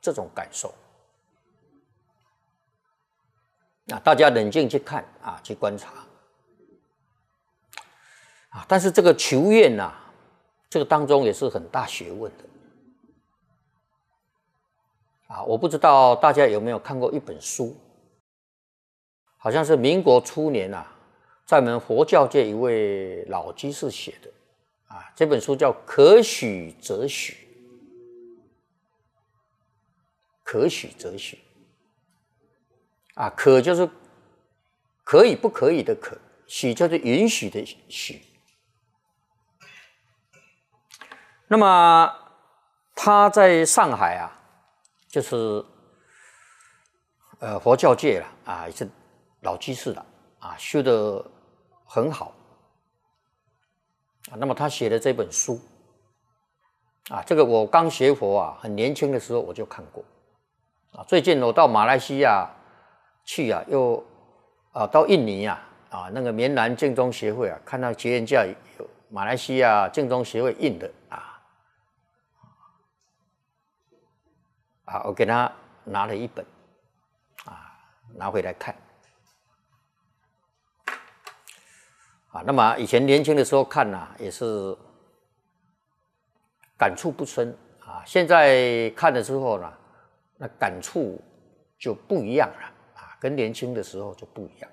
这种感受。大家冷静去看去观察但是这个求愿这个当中也是很大学问的我不知道大家有没有看过一本书，好像是民国初年在我们佛教界一位老居士写的这本书叫《可许则许》，可许则许可就是可以不可以的可，许就是允许的许。那么他在上海就是佛教界也是老居士了修得很好那么他写的这本书这个我刚学佛很年轻的时候我就看过最近我到马来西亚去又到印尼那个棉兰净宗协会看到结缘架有马来西亚净宗协会印的我给他拿了一本拿回来看那么以前年轻的时候看也是感触不深现在看了之后呢，那感触就不一样了跟年轻的时候就不一样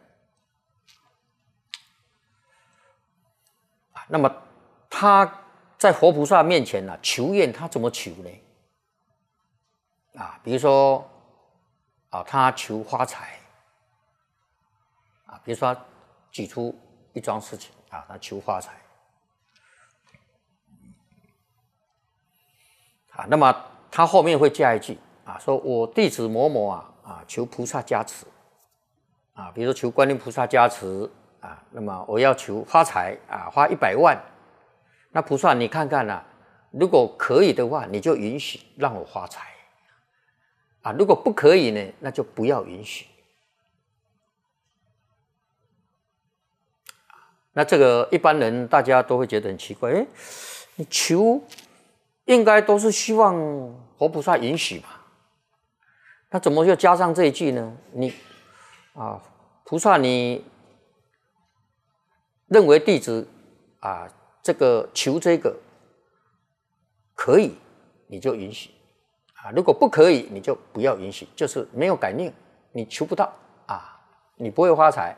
那么他在活菩萨面前求愿，他怎么求呢？比如说他求发财比如说他举出一桩事情他求发财那么他后面会加一句说我弟子某某求菩萨加持比如说求观音菩萨加持那么我要求发财花100万，那菩萨你看看如果可以的话，你就允许让我发财如果不可以呢，那就不要允许那这个一般人大家都会觉得很奇怪你求应该都是希望佛菩萨允许嘛，那怎么又加上这一句呢？你菩萨你认为弟子这个求这个可以，你就允许如果不可以，你就不要允许，就是没有感应，你求不到你不会发财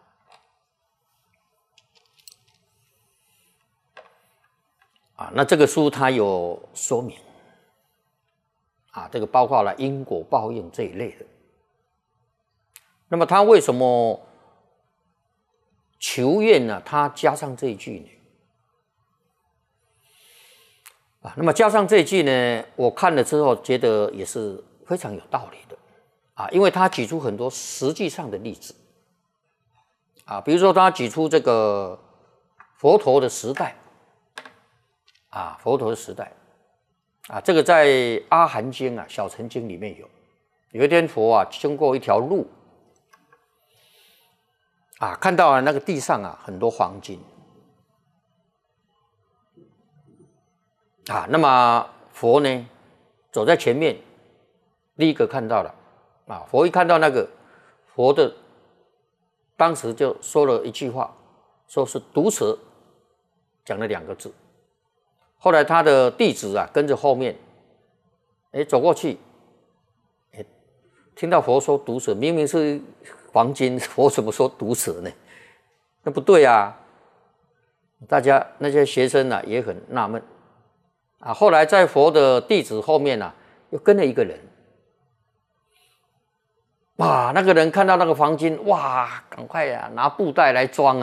那这个书它有说明这个包括了因果报应这一类的。那么他为什么求愿呢？他加上这一句呢？那么加上这一句呢，我看了之后觉得也是非常有道理的因为他举出很多实际上的例子比如说他举出这个佛陀的时代佛陀的时代这个在《阿含经》小乘经里面有一天佛经过一条路看到了那个地上很多黄金那么佛呢走在前面，第一个看到了佛一看到那个佛的当时就说了一句话，说是毒蛇，讲了2个字。后来他的弟子跟着后面走过去听到佛说毒蛇，明明是黄金，佛怎么说毒蛇呢？那不对大家那些学生也很纳闷后来在佛的弟子后面又跟了一个人那个人看到那个黄金赶快拿布袋来装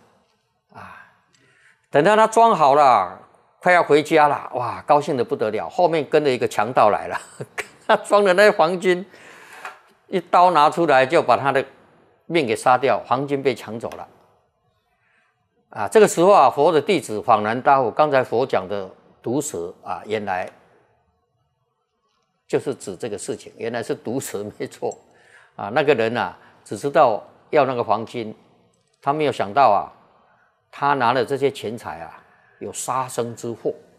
等到他装好了快要回家了高兴得不得了，后面跟着一个强盗来了他装的那黄金一刀拿出来就把他的命给杀掉，黄金被抢走了这个时候佛的弟子恍然大悟，刚才佛讲的毒蛇原来就是指这个事情，原来是毒蛇没错那个人只知道要那个黄金，他没有想到他拿了这些钱财有杀生之祸